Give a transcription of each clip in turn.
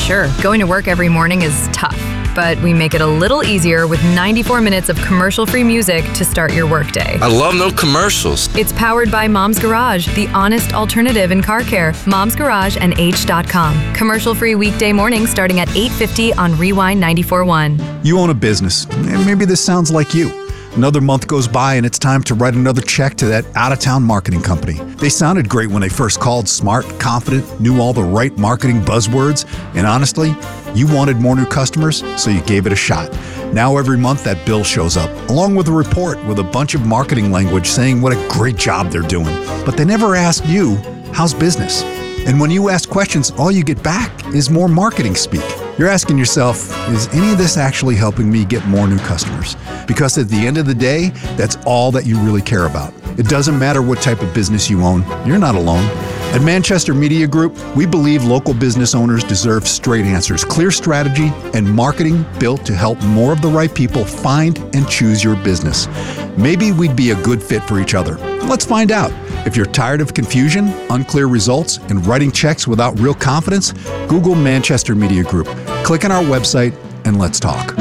Sure, going to work every morning is tough, but we make it a little easier with 94 minutes of commercial-free music to start your workday. I love no commercials. It's powered by Mom's Garage, the honest alternative in car care. Mom's Garage and H.com. Commercial-free weekday mornings starting at 8:50 on Rewind 94.1. You own a business, and maybe this sounds like you. Another month goes by and it's time to write another check to that out-of-town marketing company. They sounded great when they first called, smart, confident, knew all the right marketing buzzwords, and honestly, you wanted more new customers, so you gave it a shot. Now every month that bill shows up, along with a report with a bunch of marketing language saying what a great job they're doing. But they never ask you, how's business? And when you ask questions, all you get back is more marketing speak. You're asking yourself, is any of this actually helping me get more new customers? Because at the end of the day, that's all that you really care about. It doesn't matter what type of business you own. You're not alone. At Manchester Media Group, we believe local business owners deserve straight answers, clear strategy, and marketing built to help more of the right people find and choose your business. Maybe we'd be a good fit for each other. Let's find out. If you're tired of confusion, unclear results, and writing checks without real confidence, Google Manchester Media Group. Click on our website and let's talk.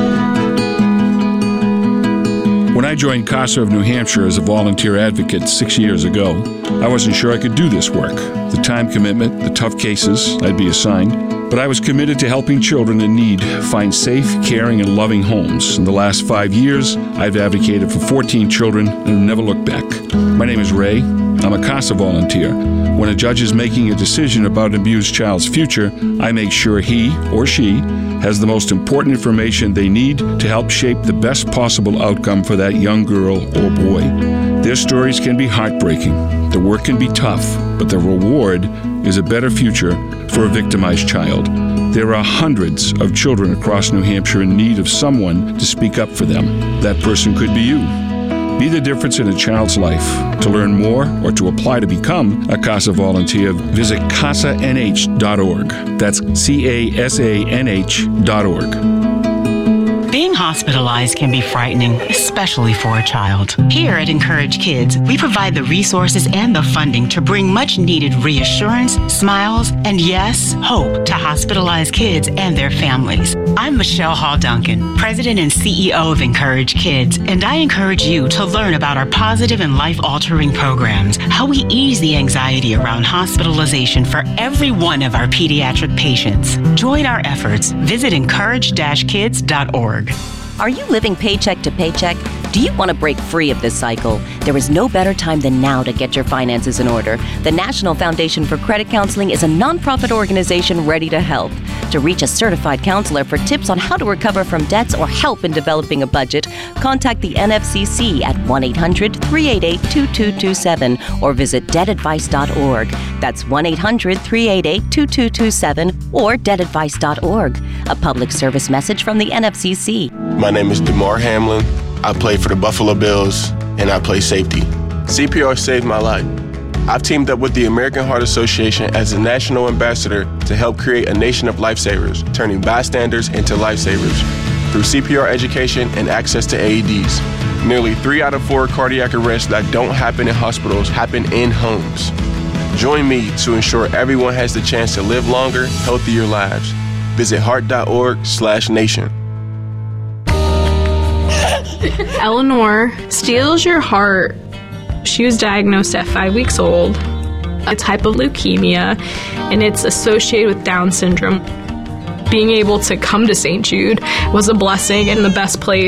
When I joined CASA of New Hampshire as a volunteer advocate 6 years ago, I wasn't sure I could do this work. The time commitment, the tough cases I'd be assigned, but I was committed to helping children in need find safe, caring, and loving homes. In the last 5 years, I've advocated for 14 children and have never looked back. My name is Ray. I'm a CASA volunteer. When a judge is making a decision about an abused child's future, I make sure he or she has the most important information they need to help shape the best possible outcome for that young girl or boy. Their stories can be heartbreaking. The work can be tough, but the reward is a better future for a victimized child. There are hundreds of children across New Hampshire in need of someone to speak up for them. That person could be you. Be the difference in a child's life. To learn more or to apply to become a CASA volunteer, visit CASANH.org. That's CASANH.org. Being hospitalized can be frightening, especially for a child. Here at Encourage Kids, we provide the resources and the funding to bring much-needed reassurance, smiles, and yes, hope to hospitalized kids and their families. I'm Michelle Hall Duncan, President and CEO of Encourage Kids, and I encourage you to learn about our positive and life-altering programs, how we ease the anxiety around hospitalization for every one of our pediatric patients. Join our efforts. Visit encourage-kids.org. Are you living paycheck to paycheck? Do you want to break free of this cycle? There is no better time than now to get your finances in order. The National Foundation for Credit Counseling is a nonprofit organization ready to help. To reach a certified counselor for tips on how to recover from debts or help in developing a budget, contact the NFCC at 1-800-388-2227 or visit debtadvice.org. That's 1-800-388-2227 or debtadvice.org. A public service message from the NFCC. My name is DeMar Hamlin. I play for the Buffalo Bills, and I play safety. CPR saved my life. I've teamed up with the American Heart Association as a national ambassador to help create a nation of lifesavers, turning bystanders into lifesavers through CPR education and access to AEDs. Nearly 3 out of 4 cardiac arrests that don't happen in hospitals happen in homes. Join me to ensure everyone has the chance to live longer, healthier lives. Visit heart.org/nation. Eleanor steals your heart. She was diagnosed at 5 weeks old, a type of leukemia, and it's associated with Down syndrome. Being able to come to St. Jude was a blessing and the best place